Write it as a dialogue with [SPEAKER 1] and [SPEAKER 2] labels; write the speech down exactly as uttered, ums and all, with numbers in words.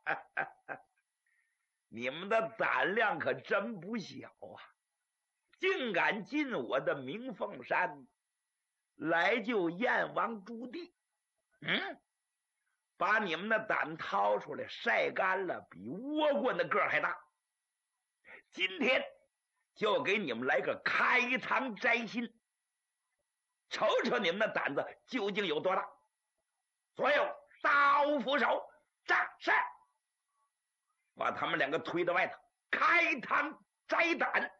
[SPEAKER 1] 你们的胆量可真不小啊，竟敢进我的鸣凤山来救燕王朱棣。嗯，把你们的胆掏出来晒干了，比倭瓜的个儿还大。今天就给你们来个开膛摘心，瞅瞅你们的胆子究竟有多大。所有刀斧手战士，把他们两个推到外头，开膛摘胆。